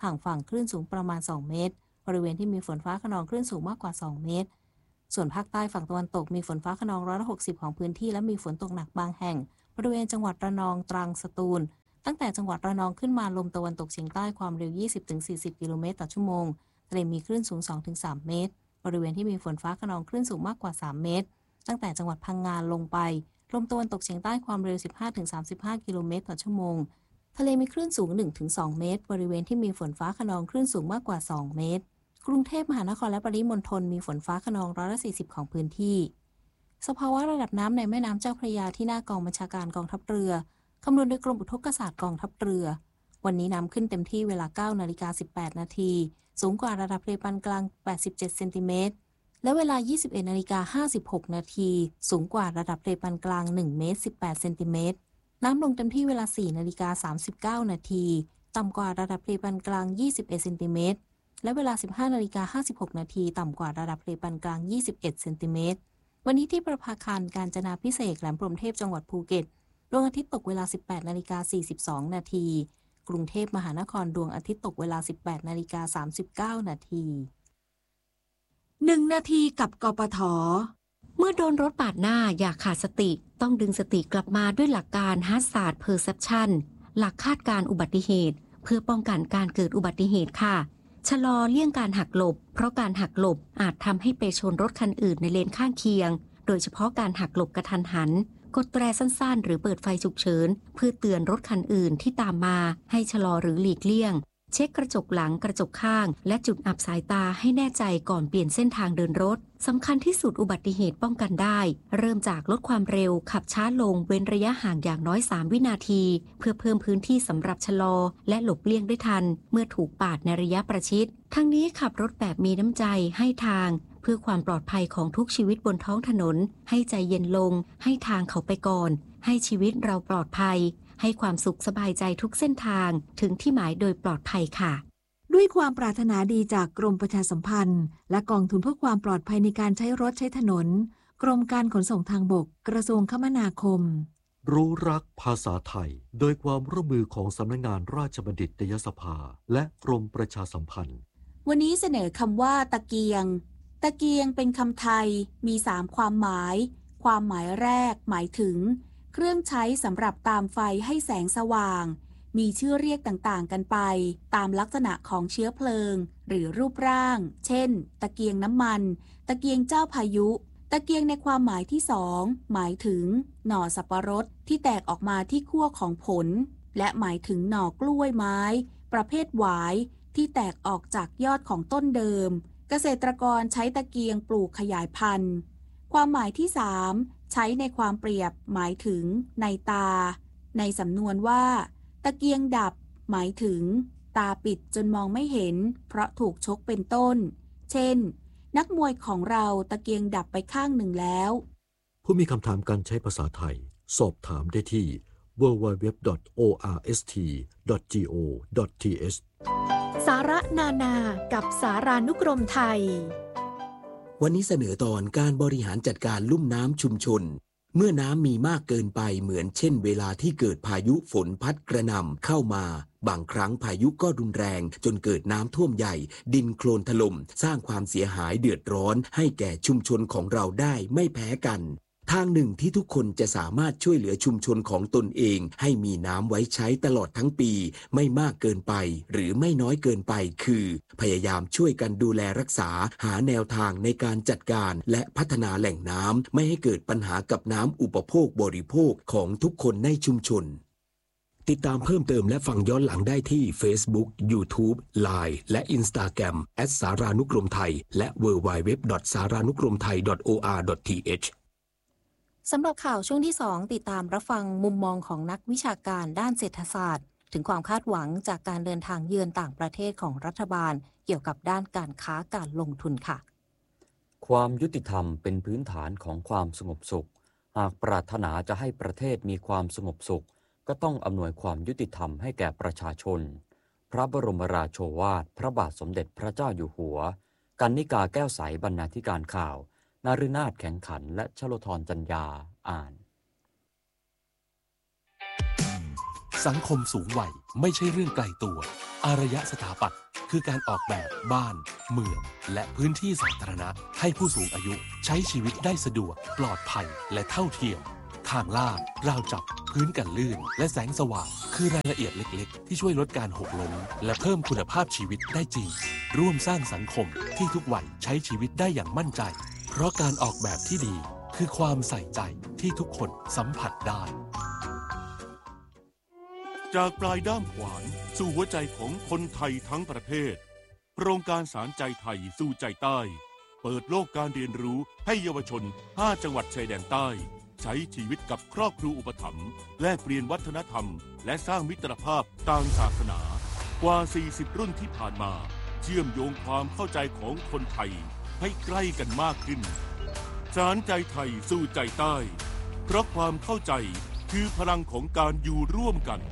ห่างฝั่งคลื่นสูงประมาณสองเมตรบริเวณที่มีฝนฟ้าคะนองคลื่นสูงมากกว่าสองเมตรส่วนภาคใต้ฝั่งตะวันตกมีฝนฟ้าคะนองร้อยละหกสิบของพื้นที่และมีฝนตกหนักบางแห่งบริเวณจังหวัดระนองตรังสตูลตั้งแต่จังหวัดระนองขึ้นมาลมตะวันตกเฉียงใต้ความเร็ว ยี่สิบถึงสี่สิบ กิโลเมตรต่อชั่วโมงทะเลมีคลื่นสูง สองถึงสาม เมตรบริเวณที่มีฝนฟ้าคะนองคลื่นสูงมากกว่าสามเมตรตั้งแต่จังหวัดพังงาลงไปลมตะวันตกเฉียงใต้ความเร็ว สิบห้าถึงสามสิบห้า กิโลเมตรต่อชั่วโมงทะเลมีคลื่นสูง หนึ่งถึงสอง เมตรบริเวณที่มีฝนฟ้าคะนองคลื่นสูงมากกว่าสองเมตรกรุงเทพมหานครและปริมณฑลมีฝนฟ้าคะนองร้อยละสี่สิบของพื้นที่สภาวะระดับน้ำในแม่น้ำเจ้าพระยาที่หน้ากองบัญชาการกองทัพเรือคำนวณโดยกรมอุทกศาสตร์กองทัพเรือวันนี้น้ำขึ้นเต็มที่เวลา เก้านาฬิกาสิบแปดนาทีสูงกว่าระดับทะเลปานกลางแปดสิบเจ็ดเซนติเมตรและเวลา ยี่สิบเอ็ดนาฬิกาห้าสิบหกนาทีสูงกว่าระดับทะเลปานกลางหนึ่งเมตรสิบแปดเซนติเมตรน้ำลงเต็มที่เวลา สี่นาฬิกาสามสิบเก้านาทีต่ำกว่าระดับทะเลปานกลางยี่สิบเอ็ดเซนติเมตรและเวลา สิบห้านาฬิกาห้าสิบหกนาทีต่ำกว่าระดับทะเลปานกลางยี่สิบเอ็ดเซนติเมตรวันนี้ที่ประภาคารกาญจนาภิเษกแหลมพรหมเทพจังหวัดภูเก็ตดวงอาทิตย์ตกเวลา สิบแปดนาฬิกาสี่สิบสองนาทีกรุงเทพมหานครดวงอาทิตย์ตกเวลา สิบแปดนาฬิกาสามสิบเก้านาทีหนึ่งนาทีกับกปท. เมื่อโดนรถปาดหน้าอย่าขาดสติต้องดึงสติกลับมาด้วยหลักการ Hazard Perception หลักคาดการอุบัติเหตุเพื่อป้องกันการเกิดอุบัติเหตุค่ะชะลอเลี่ยงการหักหลบเพราะการหักหลบอาจทำให้ไปชนรถคันอื่นในเลนข้างเคียงโดยเฉพาะการหักหลบกระทันหันกดแตรสั้นๆหรือเปิดไฟฉุกเฉินเพื่อเตือนรถคันอื่นที่ตามมาให้ชะลอหรือหลีกเลี่ยงเช็คกระจกหลังกระจกข้างและจุดอับสายตาให้แน่ใจก่อนเปลี่ยนเส้นทางเดินรถสำคัญที่สุดอุบัติเหตุป้องกันได้เริ่มจากลดความเร็วขับช้าลงเว้นระยะห่างอย่างน้อยสามวินาทีเพื่อเพิ่มพื้นที่สำหรับชะลอและหลบเลี่ยงได้ทันเมื่อถูกปาดในระยะประชิดทั้งนี้ขับรถแบบมีน้ำใจให้ทางเพื่อความปลอดภัยของทุกชีวิตบนท้องถนนให้ใจเย็นลงให้ทางเขาไปก่อนให้ชีวิตเราปลอดภัยให้ความสุขสบายใจทุกเส้นทางถึงที่หมายโดยปลอดภัยค่ะด้วยความปรารถนาดีจากกรมประชาสัมพันธ์และกองทุนเพื่อความปลอดภัยในการใช้รถใช้ถนนกรมการขนส่งทางบกกระทรวงคมนาคมรู้รักภาษาไทยโดยความร่วมมือของสำนักงานราชบัณฑิตยสภาและกรมประชาสัมพันธ์วันนี้เสนอคำว่าตะเกียงตะเกียงเป็นคำไทยมีสามความหมายความหมายแรกหมายถึงเครื่องใช้สำหรับตามไฟให้แสงสว่างมีชื่อเรียกต่างๆกันไปตามลักษณะของเชื้อเพลิงหรือรูปร่างเช่นตะเกียงน้ำมันตะเกียงเจ้าพายุตะเกียงในความหมายที่สองหมายถึงหน่อสับปะรดที่แตกออกมาที่ขั้วของผลและหมายถึงหน่อกล้วยไม้ประเภทหวายที่แตกออกจากยอดของต้นเดิมเกษตรกรใช้ตะเกียงปลูกขยายพันธุ์ความหมายที่สามใช้ในความเปรียบหมายถึงในตาในสำนวนว่าตะเกียงดับหมายถึงตาปิดจนมองไม่เห็นเพราะถูกชกเป็นต้นเช่นนักมวยของเราตะเกียงดับไปข้างหนึ่งแล้วผู้มีคำถามการใช้ภาษาไทยสอบถามได้ที่ ดับเบิลยู ดับเบิลยู ดับเบิลยู ดอท โอ อาร์ เอส ที ดอท จี โอ ดอท ที เอชสาระนานากับสารานุกรมไทยวันนี้เสนอตอนการบริหารจัดการลุ่มน้ำชุมชนเมื่อน้ำมีมากเกินไปเหมือนเช่นเวลาที่เกิดพายุฝนพัดกระหน่ำเข้ามาบางครั้งพายุก็รุนแรงจนเกิดน้ำท่วมใหญ่ดินโคลนถล่มสร้างความเสียหายเดือดร้อนให้แก่ชุมชนของเราได้ไม่แพ้กันทางหนึ่งที่ทุกคนจะสามารถช่วยเหลือชุมชนของตนเองให้มีน้ำไว้ใช้ตลอดทั้งปีไม่มากเกินไปหรือไม่น้อยเกินไปคือพยายามช่วยกันดูแลรักษาหาแนวทางในการจัดการและพัฒนาแหล่งน้ำไม่ให้เกิดปัญหากับน้ำอุปโภคบริโภคของทุกคนในชุมชนติดตามเพิ่มเติมและฟังย้อนหลังได้ที่ Facebook YouTube ไลน์ และ Instagram แอท สารานุกรมไทยและ ดับเบิลยู ดับเบิลยู ดับเบิลยู ดอท สารานุกรมไทย ดอท โอ อาร์ ดอท ที เอชสำหรับข่าวช่วงที่สองติดตามรับฟังมุมมองของนักวิชาการด้านเศรษฐศาสตร์ถึงความคาดหวังจากการเดินทางเยือนต่างประเทศของรัฐบาลเกี่ยวกับด้านการค้าการลงทุนค่ะความยุติธรรมเป็นพื้นฐานของความสงบสุขหากปรารถนาจะให้ประเทศมีความสงบสุขก็ต้องอำนวยความยุติธรรมให้แก่ประชาชนพระบรมราโชวาทพระบาทสมเด็จพระเจ้าอยู่หัวกรรณิกาแก้วใสบรรณาธิการข่าวนฤนาถแข็งขันและชโลธรจัญญาอ่านสังคมสูงวัยไม่ใช่เรื่องไกลตัวอารยสถาปัตย์คือการออกแบบบ้านเมืองและพื้นที่สาธารณะให้ผู้สูงอายุใช้ชีวิตได้สะดวกปลอดภัยและเท่าเทียมทางลาดราวจับพื้นกันลื่นและแสงสว่างคือรายละเอียดเล็กๆที่ช่วยลดการหกล้มและเพิ่มคุณภาพชีวิตได้จริงร่วมสร้างสังคมที่ทุกวัยใช้ชีวิตได้อย่างมั่นใจเพราะการออกแบบที่ดีคือความใส่ใจที่ทุกคนสัมผัสได้จากปลายด้ามขวานสู่หัวใจของคนไทยทั้งประเทศโครงการสารใจไทยสู่ใจใต้เปิดโลกการเรียนรู้ให้เยาวชนห้าจังหวัดชายแดนใต้ใช้ชีวิตกับครอบครัวอุปถัมภ์แลกเปลี่ยนวัฒนธรรมและสร้างมิตรภาพต่างศาสนากว่าสี่สิบรุ่นที่ผ่านมาเชื่อมโยงความเข้าใจของคนไทยให้ใกล้กันมากขึ้นสารใจไทยสู่ใจใต้เพราะความเข้าใจคือพลังของการอยู่ร่วมกัน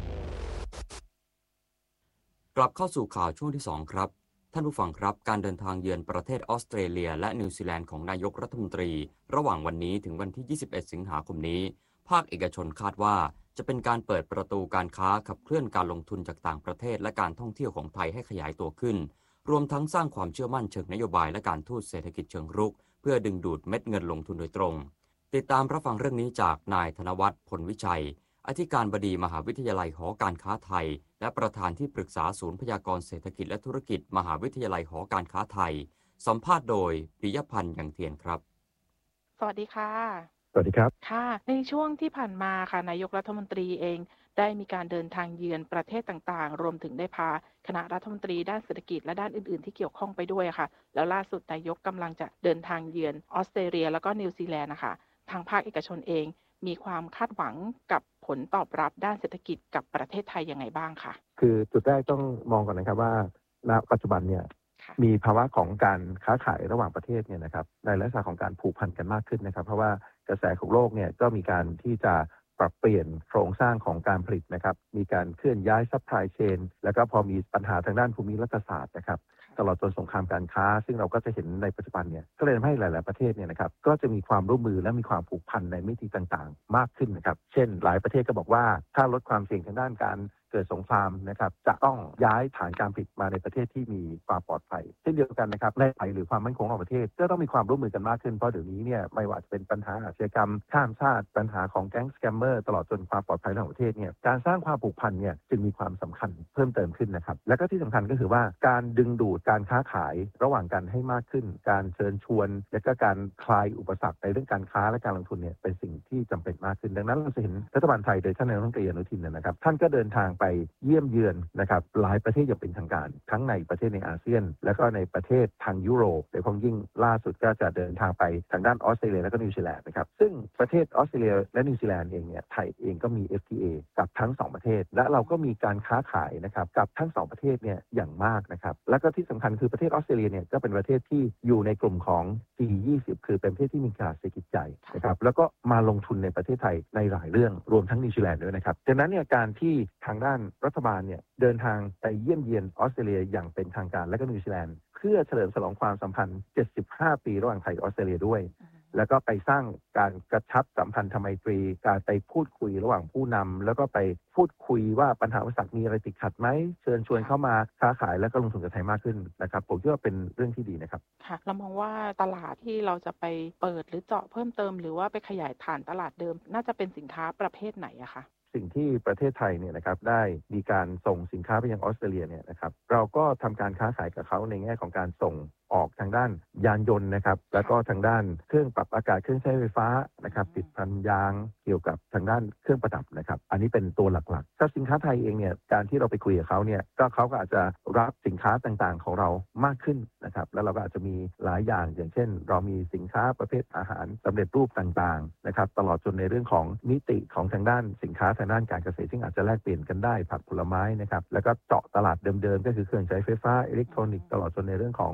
กลับเข้าสู่ข่าวช่วงที่สองครับท่านผู้ฟังครับการเดินทางเยือนประเทศออสเตรเลียและนิวซีแลนด์ของนายกรัฐมนตรีระหว่างวันนี้ถึงวันที่ยี่สิบเอ็ดสิงหาคมนี้ภาคเอกชนคาดว่าจะเป็นการเปิดประตูการค้าขับเคลื่อนการลงทุนจากต่างประเทศและการท่องเที่ยวของไทยให้ขยายตัวขึ้นรวมทั้งสร้างความเชื่อมั่นเชิงนโยบายและการทูตเศรษฐกิจเชิงรุกเพื่อดึงดูดเม็ดเงินลงทุนโดยตรงติดตามรับฟังเรื่องนี้จากนายธนวัฒน์ผลวิชัยอธิการบดีมหาวิทยาลัยหอการค้าไทยและประธานที่ปรึกษาศูนย์พยากรณ์เศรษฐกิจและธุรกิจมหาวิทยาลัยหอการค้าไทยสัมภาษณ์โดยปิยพันธ์ยังเทียนครับสวัสดีค่ะสวัสดีครับค่ะในช่วงที่ผ่านมาค่ะนายกรัฐมนตรีเองได้มีการเดินทางเยือนประเทศต่างๆรวมถึงได้พาคณะรัฐมนตรีด้านเศรษฐกิจและด้านอื่นๆที่เกี่ยวข้องไปด้วยค่ะแล้วล่าสุดนายกกำลังจะเดินทางเยือนออสเตรเลียแล้วก็นิวซีแลนด์นะคะทางภาคเอกชนเองมีความคาดหวังกับผลตอบรับด้านเศรษฐกิจกับประเทศไทยยังไงบ้างคะคือจุดแรกต้องมองก่อนนะครับว่าณปัจจุบันเนี่ยมีภาวะของการค้าขายระหว่างประเทศเนี่ยนะครับในลักษณะของการผูกพันกันมากขึ้นนะครับเพราะว่ากระแสของโลกเนี่ยก็มีการที่จะปรับเปลี่ยนโครงสร้างของการผลิตนะครับมีการเคลื่อนย้ายซัพพลายเชนแล้วก็พอมีปัญหาทางด้านภูมิรัฐศาสตร์นะครับตลอดจนสงครามการค้าซึ่งเราก็จะเห็นในปัจจุบันเนี่ยก็เลยทำให้หลายๆประเทศเนี่ยนะครับก็จะมีความร่วมมือและมีความผูกพันในมิติต่างๆมากขึ้นนะครับเช่นหลายประเทศก็บอกว่าถ้าลดความเสี่ยงทางด้านการเกิดสงครามนะครับจะต้องย้ายฐานการผลิตมาในประเทศที่มีความปลอดภัยเช่นเดียวกันนะครับในไทยหรือความมั่นคงของประเทศก็ต้องมีความร่วมมือกันมากขึ้นเพราะเดี๋ยวนี้เนี่ยไม่ว่าจะเป็นปัญหาอาชญากรรมข้ามชาติปัญหาของแก๊งสแกมเมอร์ตลอดจนความปลอดภัยของประเทศเนี่ยการสร้างความผูกพันเนี่ยจึงมีความสำคัญเพิ่มเติมขึ้นนะครับและก็ที่สำคัญก็คือว่าการดึงดูดการค้าขายระหว่างกันให้มากขึ้นการเชิญชวนและก็การคลายอุปสรรคในเรื่องการค้าและการลงทุนเนี่ยเป็นสิ่งที่จำเป็นมากขึ้นดังนั้นเราจะเห็นรัฐบาลไทยโดยท่านนายกรัฐมนตรีอนุทินนะครับท่านก็เดินทางไปเยี่ยมเยือนนะครับหลายประเทศอย่างเป็นทางการทั้งในประเทศในอาเซียนและก็ในประเทศทางยุโรปโดยเฉพาะยิ่งล่าสุดก็จะเดินทางไปทางด้านออสเตรเลียและก็นิวซีแลนด์นะครับซึ่งประเทศออสเตรเลียและนิวซีแลนด์เองเนี่ยไทยเองก็มี เอฟ ที เอ กับทั้งสองประเทศและเราก็มีการค้าขายนะครับกับทั้งสองประเทศเนี่ยอย่างมากนะครับแล้วก็ที่สำคัญคือประเทศออสเตรเลียเนี่ยก็เป็นประเทศที่อยู่ในกลุ่มของ จี ยี่สิบ คือเป็นประเทศที่มีขนาดเศรษฐกิจใหญ่นะครับแล้วก็มาลงทุนในประเทศไทยในหลายเรื่องรวมทั้งนิวซีแลนด์ด้วยนะครับดังนั้นเนี่ยการที่ทางด้านรัฐบาลเนี่ยเดินทางไปเยี่ยมเยียนออสเตรเลียอย่างเป็นทางการและก็นิวซีแลนด์เพื่อเฉลิมฉลองความสัมพันธ์เจ็ดสิบห้าปีระหว่างไทยกับออสเตรเลียด้วยแล้วก็ไปสร้างการกระชับสัมพันธไมตรีการไปพูดคุยระหว่างผู้นำแล้วก็ไปพูดคุยว่าปัญหาอุปสรรคมีอะไรติดขัดไหมเชิญชวนเข้ามาค้าขายและก็ลงทุนกับไทยมากขึ้นนะครับผมคิดว่าเป็นเรื่องที่ดีนะครับค่ะเรามองว่าตลาดที่เราจะไปเปิดหรือเจาะเพิ่มเติมหรือว่าไปขยายฐานตลาดเดิมน่าจะเป็นสินค้าประเภทไหนอะคะสิ่งที่ประเทศไทยเนี่ยนะครับได้มีการส่งสินค้าไปยังออสเตรเลียเนี่ยนะครับเราก็ทำการค้าขายกับเขาในแง่ของการส่งออกทางด้านยานยนต์นะครับแล้วก็ทางด้านเครื่องปรับอากาศเครื่องใช้ไฟฟ้านะครับติดพันยางเกี่ยวกับทางด้านเครื่องประดับนะครับอันนี้เป็นตัวหลักๆถ้าสินค้าไทยเองเนี่ยการที่เราไปคุยกับเขาเนี่ยก็เขาก็อาจจะรับสินค้าต่างๆของเรามากขึ้นนะครับแล้วเราก็อาจจะมีหลายอย่างอย่างเช่นเรามีสินค้าประเภทอาหารสำเร็จรูปต่างๆนะครับตลอดจนในเรื่องของมิติของทางด้านสินค้าทางด้านการเกษตรซึ่งอาจจะแลกเปลี่ยนกันได้ผักผลไม้นะครับแล้วก็เจาะตลาดเดิมๆก็คือเครื่องใช้ไฟฟ้าอิเล็กทรอนิกส์ตลอดจนในเรื่องของทางด้าน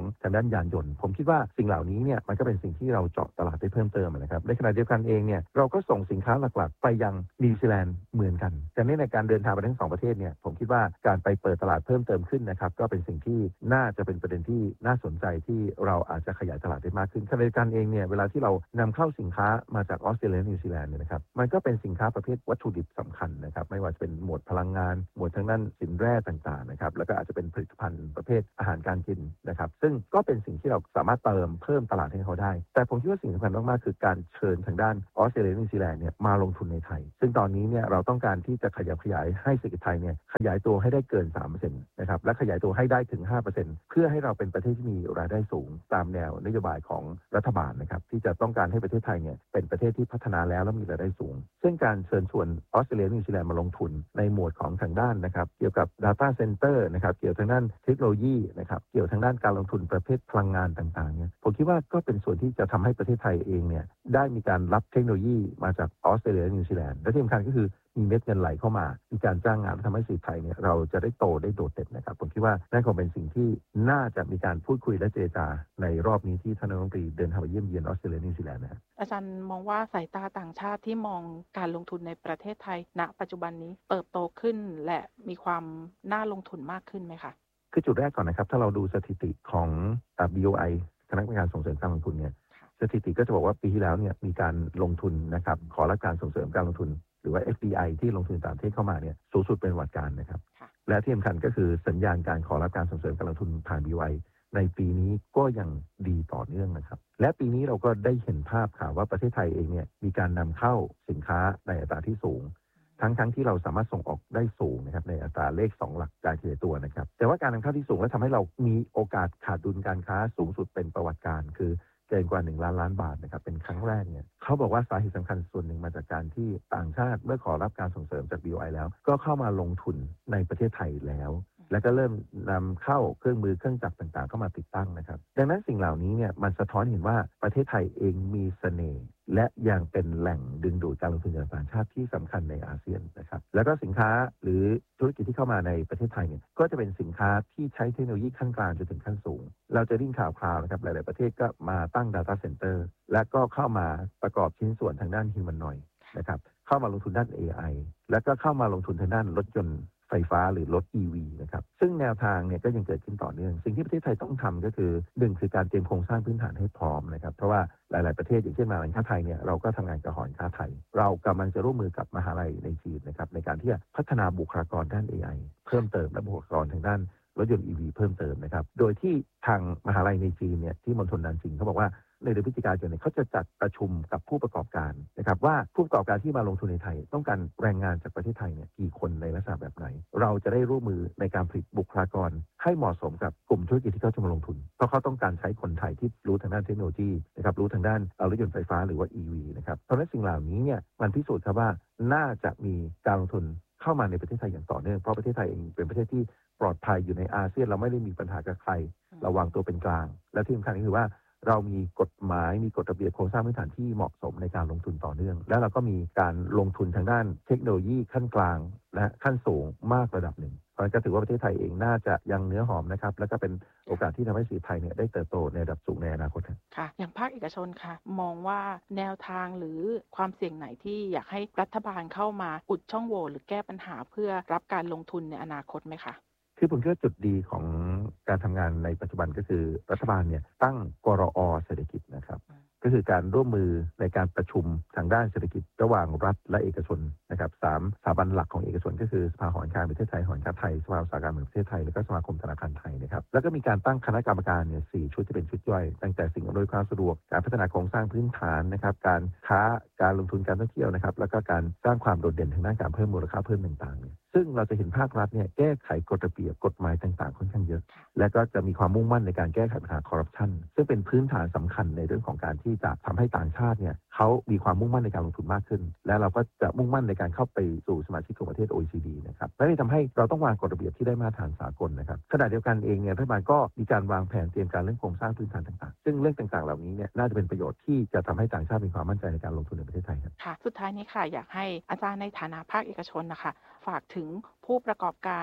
ยานยนต์ผมคิดว่าสิ่งเหล่านี้เนี่ยมันก็เป็นสิ่งที่เราเจาะตลาดได้เพิ่มเติมนะครับในขณะเดียวกันเองเนี่ยเราก็ส่งสินค้าหลักๆไปยังนิวซีแลนด์เหมือนกันแต่ในการเดินทางไปทั้งสองประเทศเนี่ยผมคิดว่าการไปเปิดตลาดเพิ่มเติมขึ้นนะครับก็เป็นสิ่งที่น่าจะเป็นประเด็นที่น่าสนใจที่เราอาจจะขยายตลาดได้มากขึ้นขณะเดียวกันเองเนี่ยเวลาที่เรานำเข้าสินค้ามาจากออสเตรเลียนิวซีแลนด์เนี่ยนะครับมันก็เป็นสินค้าประเภทวัตถุดิบสำคัญนะครับไม่ว่าจะเป็นหมวดพลังงานหมวดทางด้านสินแร่ต่างๆนะครับแล้วก็อาจจะเป็นผลิตภัณฑ์ประเภทอาหารการกินนะครับซึ่งก็เป็นสิ่งที่เราสามารถเติมเพิ่มตลาดให้เขาได้แต่ผมคิดว่าสิ่งสำคัญมากๆคือการเชิญทางด้านออสเตรเลียนิวซีแลนด์เนี่ยมาลงทุนในไทยซึ่งตอนนี้เนี่ยเราต้องการที่จะขยับขยายให้เศรษฐกิจไทยเนี่ยขยายตัวให้ได้เกิน สามเปอร์เซ็นต์ นะครับและขยายตัวให้ได้ถึง ห้าเปอร์เซ็นต์ เพื่อให้เราเป็นประเทศที่มีรายได้สูงตามแนวนโยบายของรัฐบาลนะครับที่จะต้องการให้ประเทศไทยเนี่ยเป็นประเทศที่พัฒนาแล้วและมีรายได้สูงซึ่งการเชิญชวนออสเตรเลียนิวซีแลนด์มาลงทุนในหมวดของทางด้านนะครับเกี่ยวกับ data center นะครับเกี่ยวทางด้านเทคโนโลยีนะครับเกี่ยวทางด้านการลงทุนประเภทพลังงานต่างๆเนี่ยผมคิดว่าก็เป็นส่วนที่จะทำให้ประเทศไทยเองเนี่ยได้มีการรับเทคโนโลยีมาจากออสเตรเลียและนิวซีแลนด์และที่สำคัญก็คือมีเม็ดเงินไหลเข้ามามีการจ้างงานทำให้เศรษฐกิจไทยเนี่ยเราจะได้โตได้โดดเด่นนะครับผมคิดว่านั่นคงเป็นสิ่งที่น่าจะมีการพูดคุยและเจรจาในรอบนี้ที่ท่านรัฐมนตรีเดินทางไปเยี่ยมเยียนออสเตรเลียนิวซีแลนด์นะครับอาจารย์มองว่าสายตาต่างชาติที่มองการลงทุนในประเทศไทยณปัจจุบันนี้เติบโตขึ้นและมีความน่าลงทุนมากขึ้นไหมคะคือจุดแรกก่อนนะครับถ้าเราดูสถิติของ บี โอ ไอ คณะกรรมการส่งเสริมการลงทุนเนี่ยสถิติก็จะบอกว่าปีที่แล้วเนี่ยมีการลงทุนนะครับขอรับการส่งเสริมการลงทุนหรือว่า เอฟ ดี ไอ ที่ลงทุนต่างประเทศเข้ามาเนี่ยสูงสุดเป็นประวัติการนะครับและที่สำคัญก็คือสัญญาณการขอรับการส่งเสริมการลงทุนผ่าน บี โอ ไอ ในปีนี้ก็ยังดีต่อเนื่องนะครับและปีนี้เราก็ได้เห็นภาพค่ะว่าประเทศไทยเองเนี่ยมีการนำเข้าสินค้าในอัตราที่สูงทั้งทั้งที่เราสามารถส่งออกได้สูงนะครับในอัตราเลขสองหลักการเฉลี่ยตัวนะครับแต่ว่าการนำเข้าที่สูงและทำให้เรามีโอกาสขาดดุลการค้าสูงสุดเป็นประวัติการคือเกินกว่าหนึ่งล้านล้านบาทนะครับเป็นครั้งแรกเนี่ยเขาบอกว่าสาเหตุสำคัญส่วนหนึ่งมาจากการที่ต่างชาติเมื่อขอรับการส่งเสริมจาก บี โอ ไอ แล้วก็เข้ามาลงทุนในประเทศไทยแล้วแล้วก็เริ่มนำเข้าเครื่องมือเครื่องจักรต่างๆเข้ามาติดตั้งนะครับดังนั้นสิ่งเหล่านี้เนี่ยมันสะท้อนเห็นว่าประเทศไทยเองมีเสน่ห์และยังเป็นแหล่งดึงดูดการลงทุนจากต่างชาติที่สำคัญในอาเซียนนะครับแล้วก็สินค้าหรือธุรกิจที่เข้ามาในประเทศไทยเนี่ยก็จะเป็นสินค้าที่ใช้เทคโนโลยีขั้นกลางจนถึงขั้นสูงเราจะได้ยินข่าวคราวนะครับหลายๆประเทศก็มาตั้ง data center และก็เข้ามาประกอบชิ้นส่วนทางด้าน humanoid นะครับเข้ามาลงทุนด้าน เอ ไอ แล้วก็เข้ามาลงทุนทางด้านรถยนต์ไฟฟ้าหรือรถ อี วี นะครับซึ่งแนวทางเนี่ยก็ยังเกิดขึ้นต่อเนื่องสิ่งที่ประเทศไทยต้องทำก็คือหนึ่งคือการเตรียมโครงสร้างพื้นฐานให้พร้อมนะครับเพราะว่าหลายๆประเทศอย่างเช่นมหาวิทยาลัยค้าไทยเนี่ยเราก็ทำงานกับหอการค้าไทยเรากำลังจะร่วมมือกับมหาลัยในจีนนะครับในการที่จะพัฒนาบุคลากรด้าน เอ ไอ เพิ่มเติมและบุคลากรทางด้านรถยนต์ อี วี เพิ่มเติมนะครับโดยที่ทางมหาลัยในจีนเนี่ยที่มณฑลนานจิงเขาบอกว่าในเดือนพฤศจิกายนเนี่ยเขาจะจัดประชุมกับผู้ประกอบการนะครับว่าผู้ประกอบการที่มาลงทุนในไทยต้องการแรงงานจากประเทศไทยเนี่ยกี่คนในลักษณะแบบไหนเราจะได้ร่วมมือในการผลิตบุคลากรให้เหมาะสมกับกลุ่มธุรกิจที่เขาจะมาลงทุนเพราะเขาต้องการใช้คนไทยที่รู้ทางด้านเทคโนโลยีนะครับรู้ทางด้านรถยนต์ไฟฟ้าหรือว่า อี วี นะครับเพราะฉะนั้นสิ่งเหล่านี้เนี่ยมันพิสูจน์ครับว่าน่าจะมีการลงทุนเข้ามาในประเทศไทยอย่างต่อเนื่องเพราะประเทศไทยเองเป็นประเทศที่ปลอดภัยอยู่ในอาเซียนเราไม่ได้มีปัญหากับใครเราวางตัวเป็นกลางและที่สำคัญก็คือว่าเรามีกฎหมายมีกฎระเบียบโครงสร้างพื้นฐานที่เหมาะสมในการลงทุนต่อเนื่องและเราก็มีการลงทุนทางด้านเทคโนโลยีขั้นกลางและขั้นสูงมากระดับหนึ่งเพราะฉะนั้นก็ถือว่าประเทศไทยเองน่าจะยังเนื้อหอมนะครับและก็เป็นโอกาสที่ทำให้เศรษฐกิจไทยเนี่ยได้เติบโตในระดับสูงในอนาคตค่ะอย่างภาคเอกชนค่ะมองว่าแนวทางหรือความเสี่ยงไหนที่อยากให้รัฐบาลเข้ามาอุดช่องโหว่หรือแก้ปัญหาเพื่อรับการลงทุนในอนาคตไหมคะคือผมคิดว่าจุดดีของการทำงานในปัจจุบันก็คือรัฐบาลเนี่ยตั้งกรอเศรษฐกิจนะครับก็คือการร่วมมือในการประชุมทางด้านเศรษฐกิจระหว่างรัฐและเอกชนนะครับสามสถาบันหลักของเอกชนก็คือสภาหอการค้าประเทศไทยหอการค้าไทยสภาอุตสาหกรรมแห่งประเทศไทยและก็สมาคมธนาคารไทยนะครับแล้วก็มีการตั้งคณะกรรมการเนี่ยสี่ชุดที่เป็นชุดย่อยตั้งแต่สิ่งอำนวยความสะดวกการพัฒนาโครงสร้างพื้นฐานนะครับการค้าการลงทุนการท่องเที่ยวนะครับแล้วก็การสร้างความโดดเด่นทางด้านการเพิ่มมูลค่าเพิ่มต่างๆซึ่งเราจะเห็นภาครัฐเนี่ยแก้ไขกฎระเบียบกฎหมายต่างๆค่อนข้างเยอะและก็จะมีความมุ่งมั่นในการแก้ไขปัญหาคอร์รัปชันซึ่งเป็นพื้นฐานสำคัญในเรื่องของการที่จะทำให้ต่างชาติเนี่ยเขามีความมุ่งมั่นในการลงทุนมากขึ้นและเราก็จะมุ่งมั่นในการเข้าไปสู่สมาชิกของประเทศ โอ อี ซี ดี นะครับและนี่ทำให้เราต้องวางกฎระเบียบที่ได้มาตรฐานสากลนะครับขณะเดียวกันเองเนี่ยรัฐบาลก็มีการวางแผนเตรียมการเรื่องโครงสร้างพื้นฐานต่างๆซึ่งเรื่องต่างๆเหล่านี้เนี่ยน่าจะเป็นประโยชน์ที่จะทำให้ต่างชาติมีความมั่นใจในการลงทุนในประเทศไทยครับค่ะสุดท้ายนี้ค่ะอยากให้อาจารย์ในฐานะภาคเอกชนนะคะฝากถึงผู้ประกอบการ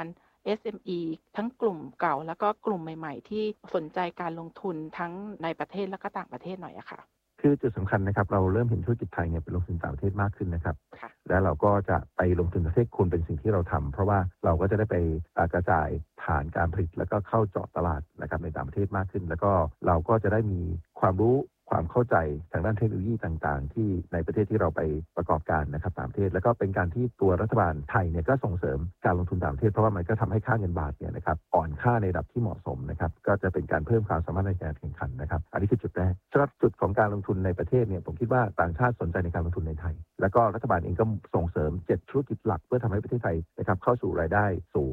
เอส เอ็ม อี ทั้งกลุ่มเก่าแล้วก็กลุ่มใหม่ๆที่สนใจการลงทุนทั้งในประเทศและก็ต่างประเทศหน่อยอะค่ะคือจุดสำคัญนะครับเราเริ่มเห็นธุรกิจไทยเนี่ยเป็นลงทุนต่างประเทศมากขึ้นนะครับและเราก็จะไปลงทุนประเทศควรเป็นสิ่งที่เราทำเพราะว่าเราก็จะได้ไปกระจายฐานการผลิตแล้วก็เข้าเจาะตลาดนะครับในต่างประเทศมากขึ้นแล้วก็เราก็จะได้มีความรู้ความเข้าใจทางด้านเทคโนโลยีต่างๆที่ในประเทศที่เราไปประกอบการนะครับต่างประเทศแล้วก็เป็นการที่ตัวรัฐบาลไทยเนี่ยก็ส่งเสริมการลงทุนต่างประเทศเพราะว่ามันก็ทำให้ค่าเงินบาทเนี่ยนะครับอ่อนค่าในระดับที่เหมาะสมนะครับก็จะเป็นการเพิ่มความสามารถในการแข่งขันนะครับอันนี้คือจุดแรกสำหรับจุดของการลงทุนในประเทศเนี่ยผมคิดว่าต่างชาติสนใจในการลงทุนในไทยแล้วก็รัฐบาลเองก็ส่งเสริมเจ็ดธุรกิจหลักเพื่อทำให้ประเทศไทยนะครับเข้าสู่รายได้สูง